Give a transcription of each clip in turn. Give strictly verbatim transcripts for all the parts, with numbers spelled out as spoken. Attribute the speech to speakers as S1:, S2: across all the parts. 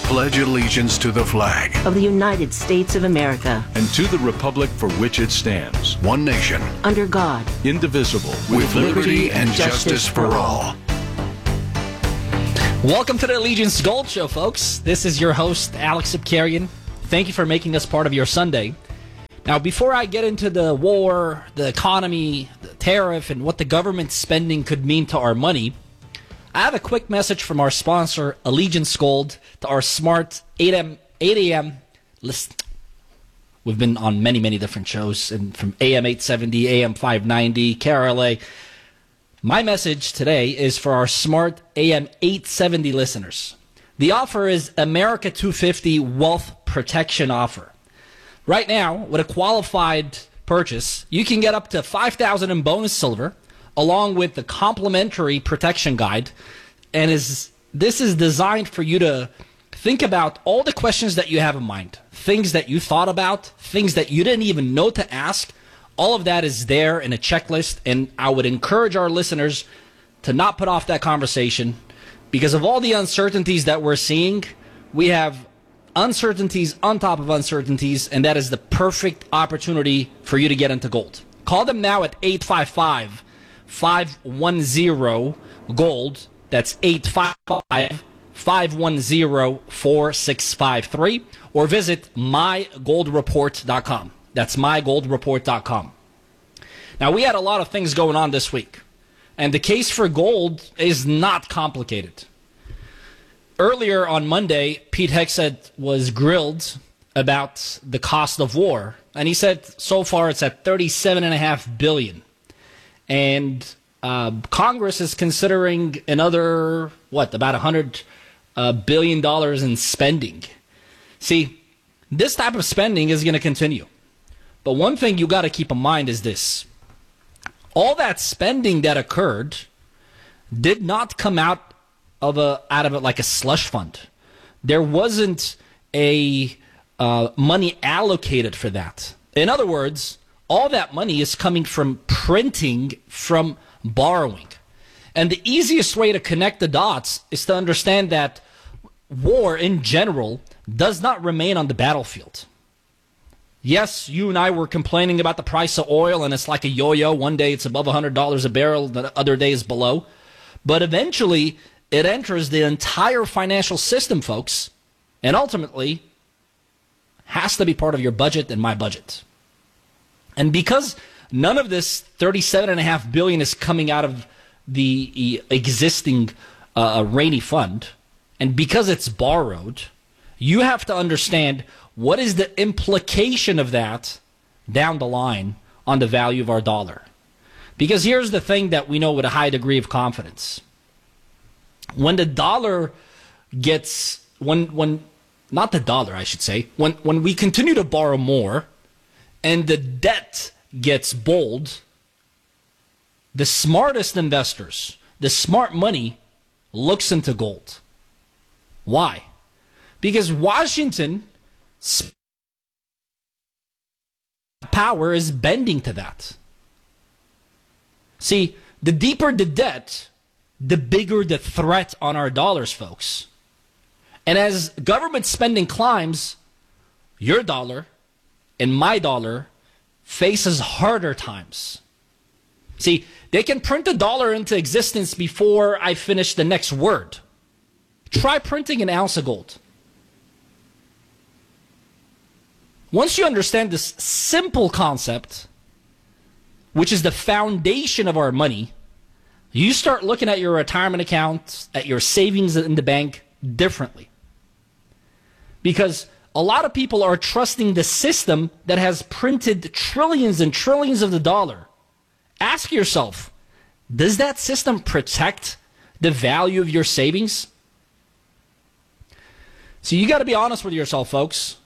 S1: pledge allegiance to the flag
S2: of the United States of America
S1: and to the republic for which it stands, one nation,
S2: under God,
S1: indivisible, with liberty and justice for all.
S3: Welcome to the Allegiance Gold Show, folks. This is your host, Alex Sipkarian. Thank you for making us part of your Sunday. Now, before I get into the war, the economy, the tariff, and what the government spending could mean to our money, I have a quick message from our sponsor, Allegiance Gold, to our smart eight a.m. list. We've been on many, many different shows, and from A M eight seventy, A M five ninety, K R L A. My message today is for our smart A M eight seventy listeners. The offer is America two fifty Wealth Protection Offer. Right now, with a qualified purchase, you can get up to five thousand dollars in bonus silver, along with the complimentary protection guide. And is this is designed for you to think about all the questions that you have in mind, things that you thought about, things that you didn't even know to ask. All of that is there in a checklist, and I would encourage our listeners to not put off that conversation because of all the uncertainties that we're seeing. We have uncertainties on top of uncertainties, and that is the perfect opportunity for you to get into gold. Call them now at eight five five, five one zero, GOLD. That's eight five five, five one zero, four six five three. Or visit my gold report dot com. That's my gold report dot com. Now, we had a lot of things going on this week, and the case for gold is not complicated. Earlier on Monday, Pete Hegseth was grilled about the cost of war, and he said so far it's at thirty-seven point five billion dollars. And uh, Congress is considering another, what, about one hundred uh, billion dollars in spending. See, this type of spending is going to continue. But one thing you got to keep in mind is this. All that spending that occurred did not come out of a out of it like a slush fund. There wasn't a uh, money allocated for that. In other words, all that money is coming from printing, from borrowing. And the easiest way to connect the dots is to understand that war in general does not remain on the battlefield. Yes, you and I were complaining about the price of oil, and it's like a yo-yo. One day it's above one hundred dollars a barrel, the other day is below. But eventually, it enters the entire financial system, folks, and ultimately has to be part of your budget and my budget. And because none of this thirty-seven point five billion dollars is coming out of the existing uh, rainy fund, and because it's borrowed, you have to understand what is the implication of that down the line on the value of our dollar. Because here's the thing that we know with a high degree of confidence. When the dollar gets, when, when, not the dollar, I should say, when, when we continue to borrow more and the debt gets bold, the smartest investors, the smart money, looks into gold. Why? Because Washington power is bending to that. See, the deeper the debt, the bigger the threat on our dollars, folks. And as government spending climbs, your dollar and my dollar faces harder times. See, they can print a dollar into existence before I finish the next word. Try printing an ounce of gold. Once you understand this simple concept, which is the foundation of our money, you start looking at your retirement account, at your savings in the bank differently. Because a lot of people are trusting the system that has printed trillions and trillions of the dollar. Ask yourself, does that system protect the value of your savings? So you got to be honest with yourself, folks.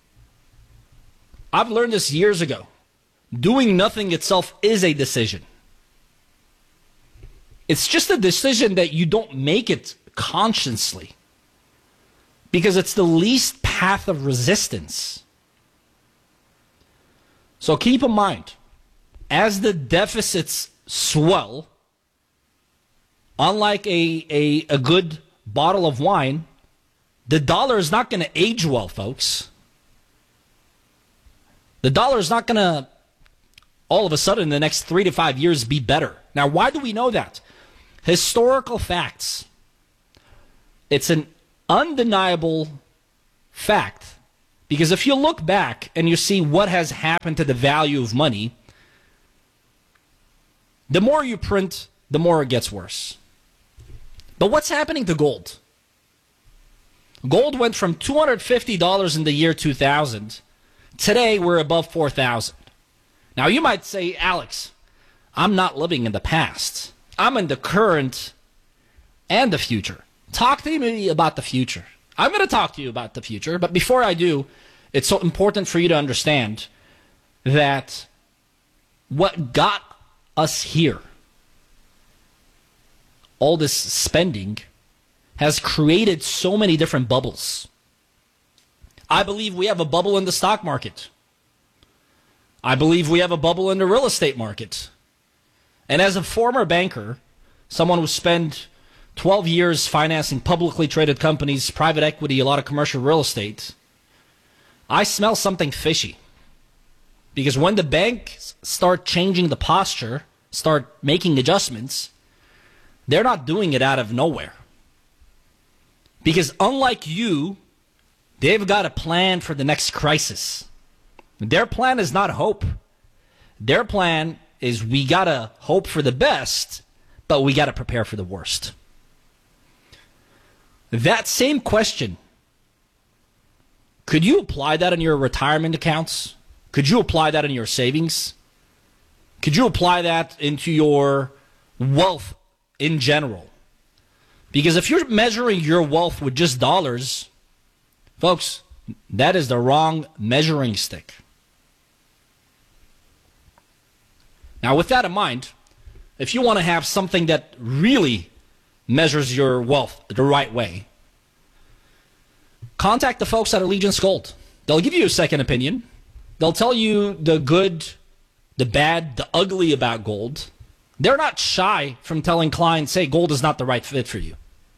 S3: I've learned this years ago. Doing nothing itself is a decision. It's just a decision that you don't make it consciously, because it's the least path of resistance. So keep in mind, as the deficits swell, unlike a, a, a good bottle of wine, the dollar is not going to age well, folks. The dollar is not going to, all of a sudden, in the next three to five years, be better. Now, why do we know that? Historical facts. It's an undeniable fact. Because if you look back and you see what has happened to the value of money, the more you print, the more it gets worse. But what's happening to gold? Gold went from two hundred fifty dollars in the year two thousand. Today, we're above four thousand dollars. Now, you might say, Alex, I'm not living in the past. I'm in the current and the future. Talk to me about the future. I'm going to talk to you about the future, but before I do, it's so important for you to understand that what got us here, all this spending, has created so many different bubbles. I believe we have a bubble in the stock market. I believe we have a bubble in the real estate market. And as a former banker, someone who spent twelve years financing publicly traded companies, private equity, a lot of commercial real estate, I smell something fishy. Because when the banks start changing the posture, start making adjustments, they're not doing it out of nowhere. Because unlike you, they've got a plan for the next crisis. Their plan is not hope. Their plan is we got to hope for the best, but we got to prepare for the worst. That same question, could you apply that in your retirement accounts? Could you apply that in your savings? Could you apply that into your wealth in general? Because if you're measuring your wealth with just dollars, folks, that is the wrong measuring stick. Now, with that in mind, if you want to have something that really measures your wealth the right way, contact the folks at Allegiance Gold. They'll give you a second opinion. They'll tell you the good, the bad, the ugly about gold. They're not shy from telling clients, hey, gold is not the right fit for you.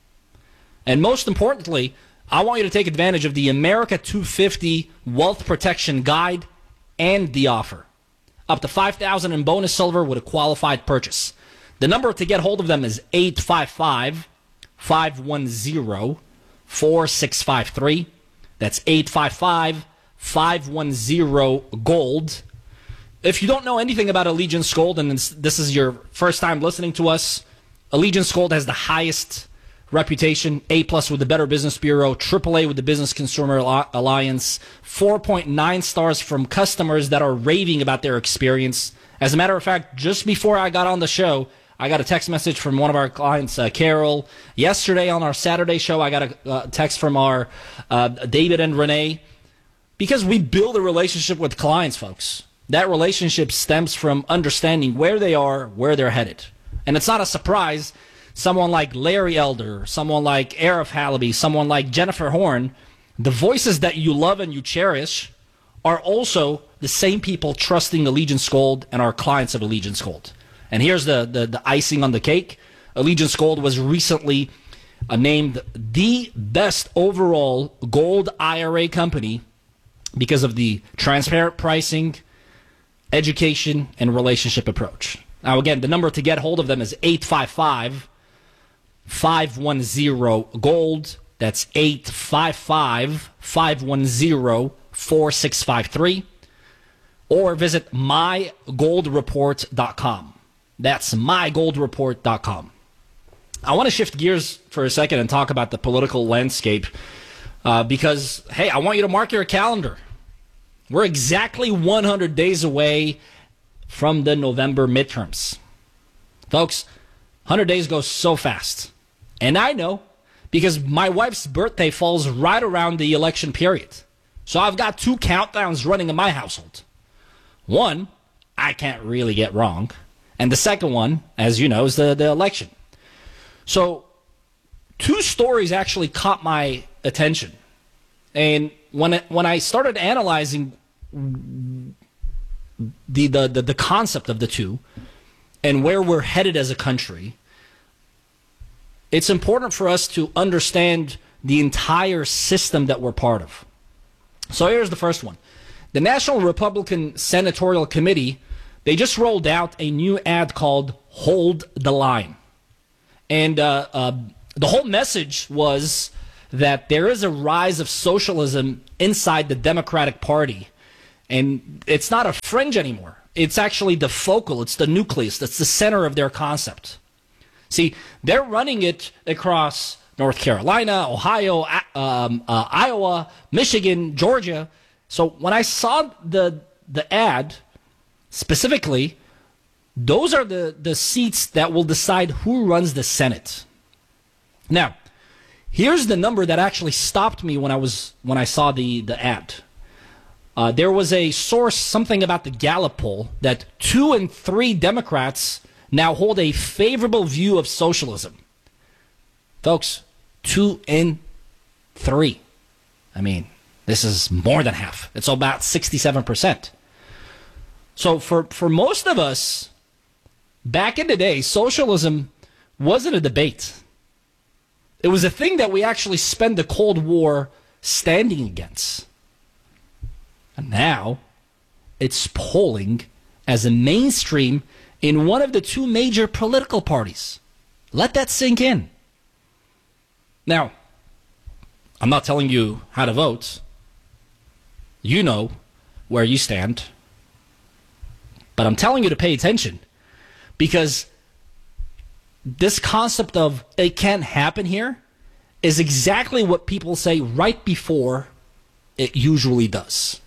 S3: And most importantly, I want you to take advantage of the America two fifty Wealth Protection Guide and the offer. Up to five thousand dollars in bonus silver with a qualified purchase. The number to get hold of them is eight five five, five one zero, four six five three. That's eight five five, five one zero, GOLD. If you don't know anything about Allegiance Gold and this is your first time listening to us, Allegiance Gold has the highest reputation, A plus with the Better Business Bureau, triple A with the Business Consumer Alliance, four point nine stars from customers that are raving about their experience. As a matter of fact, just before I got on the show, I got a text message from one of our clients, uh, Carol. Yesterday on our Saturday show, I got a uh, text from our uh, David and Renee. Because we build a relationship with clients, folks. That relationship stems from understanding where they are, where they're headed. And it's not a surprise. Someone like Larry Elder, someone like Arif Halaby, someone like Jennifer Horn, the voices that you love and you cherish are also the same people trusting Allegiance Gold and our clients of Allegiance Gold. And here's the, the, the icing on the cake. Allegiance Gold was recently uh, named the best overall gold I R A company because of the transparent pricing, education, and relationship approach. Now, again, the number to get hold of them is eight five five, five one zero, GOLD. That's eight five five, five one zero, four six five three. Or visit my gold report dot com. That's my gold report dot com. I want to shift gears for a second and talk about the political landscape uh, because, hey, I want you to mark your calendar. We're exactly one hundred days away from the November midterms. Folks, one hundred days goes so fast. And I know because my wife's birthday falls right around the election period. So I've got two countdowns running in my household. One, I can't really get wrong. And the second one, as you know, is the, the election. So two stories actually caught my attention. And when it, when I started analyzing the, the, the, the concept of the two and where we're headed as a country, it's important for us to understand the entire system that we're part of. So here's the first one. The National Republican Senatorial Committee, they just rolled out a new ad called Hold the Line. And uh, uh, the whole message was that there is a rise of socialism inside the Democratic Party. And it's not a fringe anymore. It's actually the focal, it's the nucleus, that's the center of their concept. See, they're running it across North Carolina, Ohio, um, uh, Iowa, Michigan, Georgia. So when I saw the the ad, specifically, those are the, the seats that will decide who runs the Senate. Now, here's the number that actually stopped me when I was when I saw the, the ad. Uh, there was a source, something about the Gallup poll, that two and three Democrats now hold a favorable view of socialism. Folks, two and three. I mean, this is more than half. It's about sixty-seven percent. So for, for most of us, back in the day, socialism wasn't a debate. It was a thing that we actually spent the Cold War standing against. And now, it's polling as a mainstream in one of the two major political parties. Let that sink in. Now, I'm not telling you how to vote. You know where you stand. But I'm telling you to pay attention, because this concept of it can't happen here is exactly what people say right before it usually does.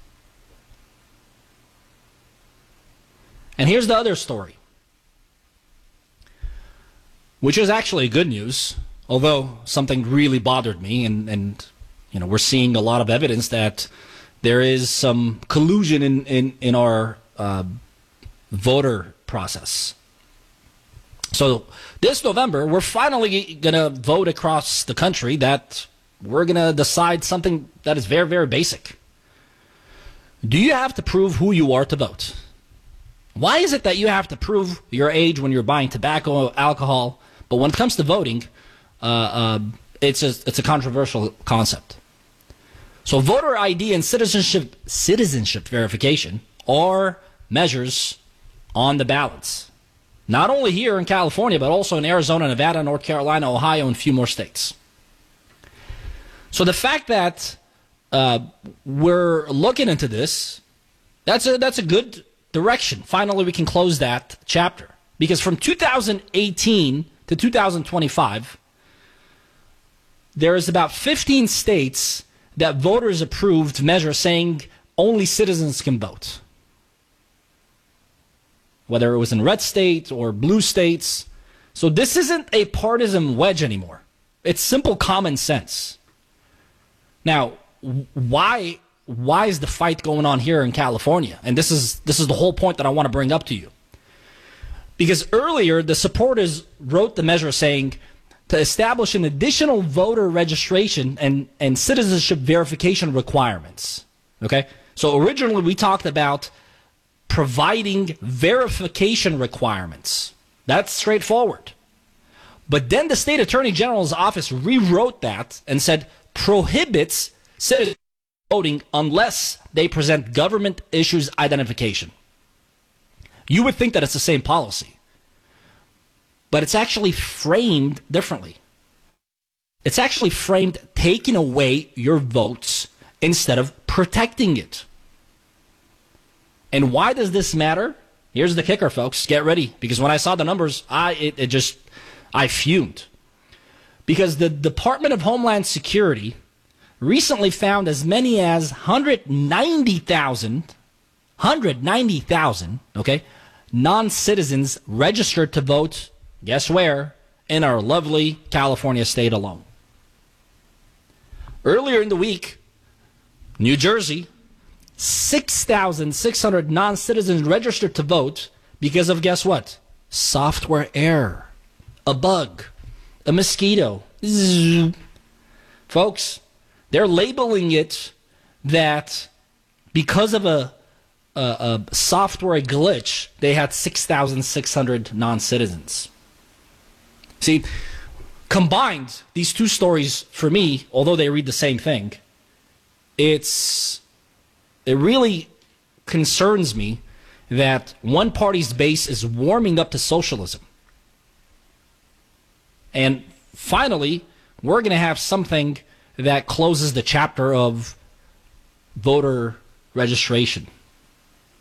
S3: And here's the other story, which is actually good news, although something really bothered me, and, and you know, we're seeing a lot of evidence that there is some collusion in, in, in our uh, voter process. So this November, we're finally going to vote across the country that we're going to decide something that is very, very basic. Do you have to prove who you are to vote? Why is it that you have to prove your age when you're buying tobacco, alcohol, but when it comes to voting, uh, uh, it's a, it's a controversial concept. So voter I D and citizenship citizenship verification are measures on the ballots. Not only here in California, but also in Arizona, Nevada, North Carolina, Ohio, and a few more states. So the fact that uh, we're looking into this, that's a, that's a good direction. Finally, we can close that chapter. Because from two thousand eighteen to two thousand twenty-five, there is about fifteen states that voters approved measures saying only citizens can vote. Whether it was in red states or blue states. So this isn't a partisan wedge anymore. It's simple common sense. Now, why why is the fight going on here in California? And this is this is the whole point that I want to bring up to you. Because earlier, the supporters wrote the measure saying to establish an additional voter registration and, and citizenship verification requirements. Okay? So originally we talked about providing verification requirements. That's straightforward. But then the state attorney general's office rewrote that and said prohibits citizens voting unless they present government issues identification. You would think that it's the same policy, but it's actually framed differently. It's actually framed taking away your votes instead of protecting it. And why does this matter? Here's the kicker, folks. Get ready, because when I saw the numbers, I it, it just I fumed. Because the Department of Homeland Security recently found as many as one hundred ninety thousand, one hundred ninety thousand, okay, non-citizens registered to vote, guess where? In our lovely California state alone. Earlier in the week, New Jersey, six thousand six hundred non-citizens registered to vote because of, guess what? Software error, a bug, a mosquito. Zzz. Folks, they're labeling it that because of a, a, a software glitch, they had six thousand six hundred non-citizens. See, combined, these two stories, for me, although they read the same thing, it's it really concerns me that one party's base is warming up to socialism. And finally, we're going to have something that closes the chapter of voter registration.